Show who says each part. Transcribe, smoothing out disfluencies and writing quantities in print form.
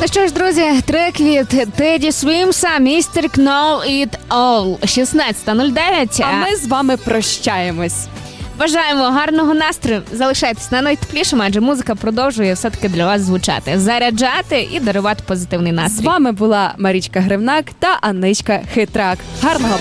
Speaker 1: що ж, друзі, трек від Теді Свімса «Mr. Know It All». 16:09.
Speaker 2: А ми з вами прощаємось.
Speaker 1: Бажаємо гарного настрою. Залишайтесь на найтеплішому, адже музика продовжує все-таки для вас звучати, заряджати і дарувати позитивний настрій.
Speaker 2: З вами була Марічка Гривнак та Анничка Хитрак. Гарного